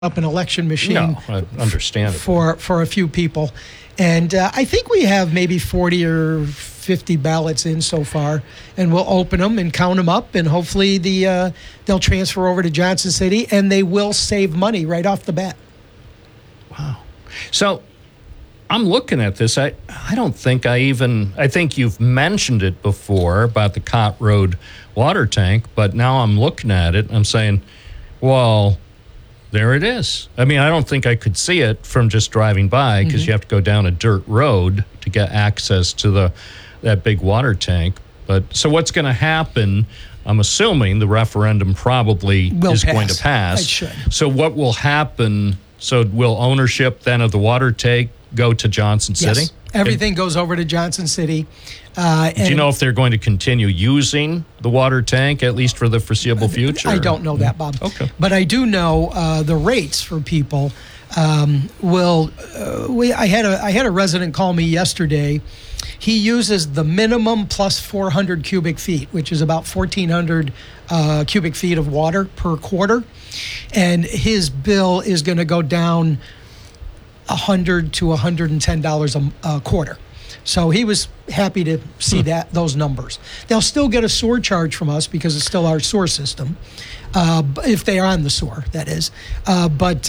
up an election machine. No, I understand it. For a few people. And I think we have maybe 40 or 50 ballots in so far, and we'll open them and count them up, and hopefully they'll transfer over to Johnson City, and they will save money right off the bat. Wow. So I'm looking at this. I don't think I think you've mentioned it before about the Cott Road water tank, but now I'm looking at it and I'm saying, well, there it is. I mean, I don't think I could see it from just driving by because you have to go down a dirt road to get access to that big water tank. But so what's going to happen? I'm assuming the referendum probably is going to pass. It should. So what will happen? So will ownership then of the water tank go to Johnson City? Yes. Everything goes over to Johnson City. Do you know if they're going to continue using the water tank, at least for the foreseeable future? I don't know that, Bob. Okay. But I do know the rates for people will. I had a resident call me yesterday. He uses the minimum plus 400 cubic feet, which is about 1,400 cubic feet of water per quarter. And his bill is going to go down $100 to $110 a quarter. So he was happy to see those numbers. They'll still get a sewer charge from us because it's still our sewer system, if they are on the sewer, that is. But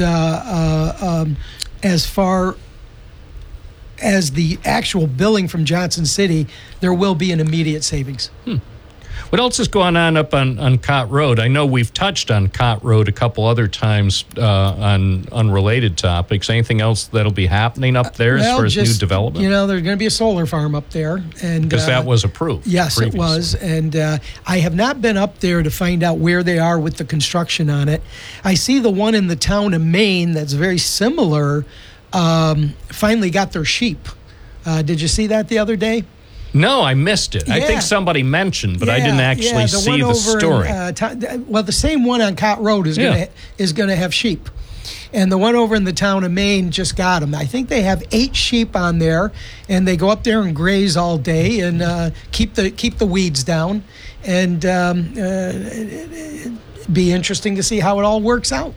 as far as the actual billing from Johnson City, there will be an immediate savings. What else is going on up on Cott Road? I know we've touched on Cott Road a couple other times on unrelated topics. Anything else that'll be happening up there as far as new development? You know, there's going to be a solar farm up there. Because that was approved. Yes, previously. It was. And I have not been up there to find out where they are with the construction on it. I see the one in the town of Maine that's very similar finally got their sheep. Did you see that the other day? No, I missed it. Yeah. I think somebody mentioned, but I didn't actually see the story. Well, the same one on Cott Road is going to have sheep. And the one over in the town of Maine just got them. I think they have 8 sheep on there, and they go up there and graze all day and keep the weeds down. And it'd be interesting to see how it all works out.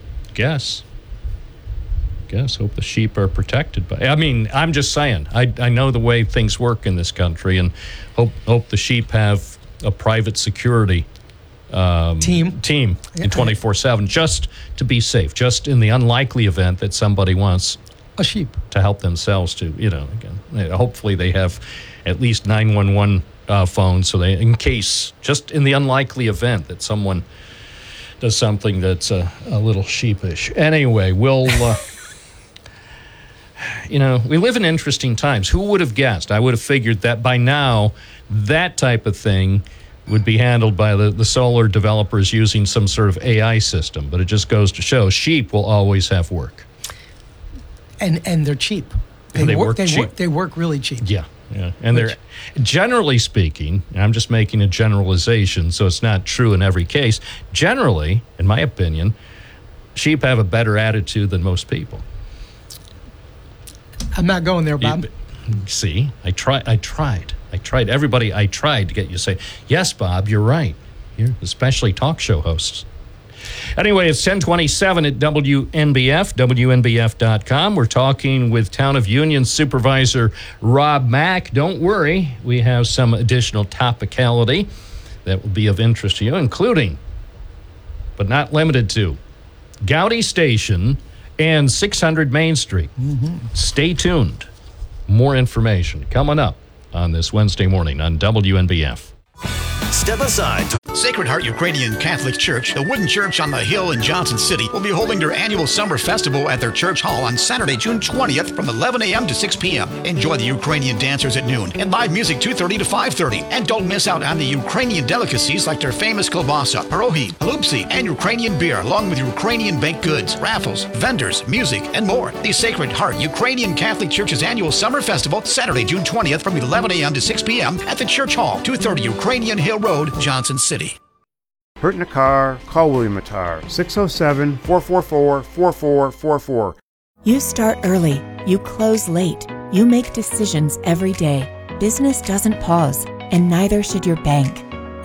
Hope the sheep are protected. But I mean, I'm just saying, I know the way things work in this country, and hope the sheep have a private security team in 24/7 just to be safe, just in the unlikely event that somebody wants a sheep to help themselves to, again, hopefully they have at least 911 phones so they, in case, just in the unlikely event that someone does something that's a little sheepish. Anyway, we'll... we live in interesting times. Who would have guessed? I would have figured that by now, that type of thing would be handled by the solar developers using some sort of AI system. But it just goes to show sheep will always have work. And they're cheap. They work really cheap. Yeah. And they're, generally speaking, and I'm just making a generalization, so it's not true in every case. Generally, in my opinion, sheep have a better attitude than most people. I'm not going there, Bob. See, I tried. Everybody, I tried to get you to say, yes, Bob, you're right. Especially talk show hosts. Anyway, it's 10:27 at WNBF, WNBF.com. We're talking with Town of Union Supervisor Rob Mack. Don't worry, we have some additional topicality that will be of interest to you, including, but not limited to, Gowdy Station and 600 Main Street. Stay tuned. More information coming up on this Wednesday morning on WNBF. Step aside. Sacred Heart Ukrainian Catholic Church, the wooden church on the hill in Johnson City, will be holding their annual summer festival at their church hall on Saturday, June 20th from 11 a.m. to 6 p.m. Enjoy the Ukrainian dancers at noon and live music 2:30 to 5:30. And don't miss out on the Ukrainian delicacies like their famous kielbasa, pierogi, halupsi, and Ukrainian beer, along with Ukrainian baked goods, raffles, vendors, music, and more. The Sacred Heart Ukrainian Catholic Church's annual summer festival, Saturday, June 20th from 11 a.m. to 6 p.m. at the church hall, 230 Ukrainian Hill Road, Johnson City. Hurt in a car? Call William Attar, 607-444-4444. You start early. You close late. You make decisions every day. Business doesn't pause, and neither should your bank.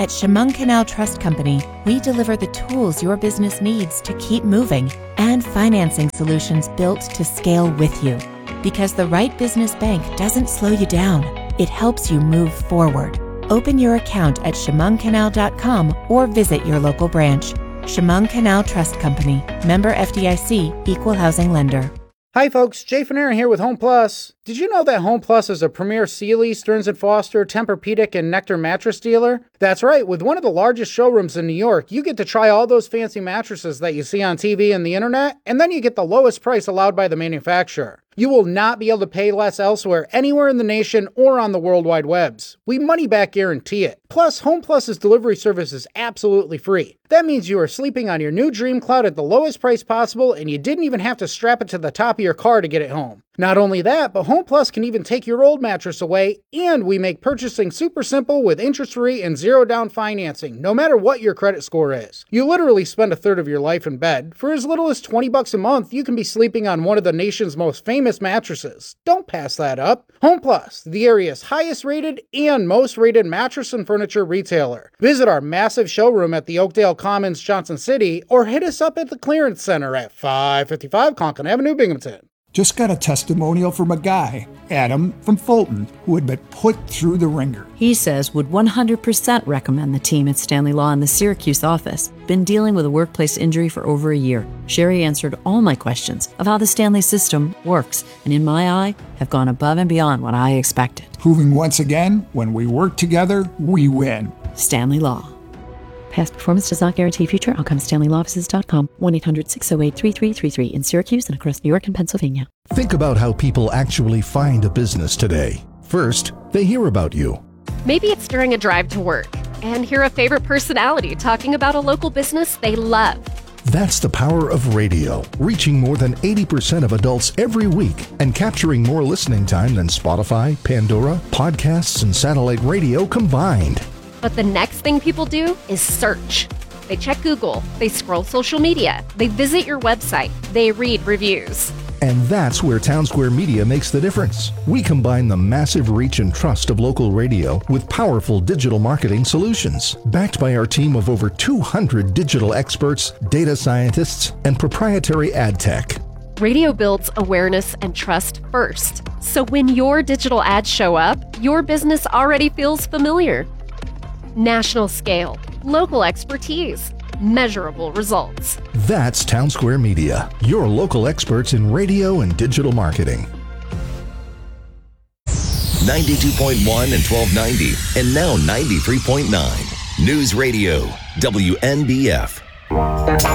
At Chemung Canal Trust Company, we deliver the tools your business needs to keep moving and financing solutions built to scale with you. Because the right business bank doesn't slow you down, it helps you move forward. Open your account at chemungcanal.com or visit your local branch. Chemung Canal Trust Company, member FDIC, equal housing lender. Hi folks, Jay Fanera here with Home Plus. Did you know that Home Plus is a premier Sealy, Stearns & Foster, Tempur-Pedic, and Nectar mattress dealer? That's right, with one of the largest showrooms in New York, you get to try all those fancy mattresses that you see on TV and the internet, and then you get the lowest price allowed by the manufacturer. You will not be able to pay less elsewhere, anywhere in the nation or on the World Wide Webs. We money back guarantee it. Plus, Home Plus's delivery service is absolutely free. That means you are sleeping on your new dream cloud at the lowest price possible, and you didn't even have to strap it to the top of your car to get it home. Not only that, but Home Plus can even take your old mattress away, and we make purchasing super simple with interest-free and zero-down financing, no matter what your credit score is. You literally spend a third of your life in bed. For as little as $20 a month, you can be sleeping on one of the nation's most famous mattresses. Don't pass that up. Home Plus, the area's highest rated and most rated mattress and furniture retailer. Visit our massive showroom at the Oakdale Commons, Johnson City, or hit us up at the Clearance Center at 555 Conklin Avenue, Binghamton. Just got a testimonial from a guy, Adam from Fulton, who had been put through the ringer. He says would 100% recommend the team at Stanley Law in the Syracuse office. Been dealing with a workplace injury for over a year. Sherry answered all my questions of how the Stanley system works, and in my eye, have gone above and beyond what I expected. Proving once again, when we work together, we win. Stanley Law. Past performance does not guarantee future outcomes. StanleyLawoffices.com. 1-800-608-3333 in Syracuse and across New York and Pennsylvania. Think about how people actually find a business today. First, they hear about you. Maybe it's during a drive to work and hear a favorite personality talking about a local business they love. That's the power of radio, reaching more than 80% of adults every week and capturing more listening time than Spotify, Pandora, podcasts, and satellite radio combined. But the next thing people do is search. They check Google, they scroll social media, they visit your website, they read reviews. And that's where Townsquare Media makes the difference. We combine the massive reach and trust of local radio with powerful digital marketing solutions, backed by our team of over 200 digital experts, data scientists, and proprietary ad tech. Radio builds awareness and trust first. So when your digital ads show up, your business already feels familiar. National scale, local expertise, measurable results. That's Townsquare Media, your local experts in radio and digital marketing. 92.1 and 1290, and now 93.9. News Radio, WNBF.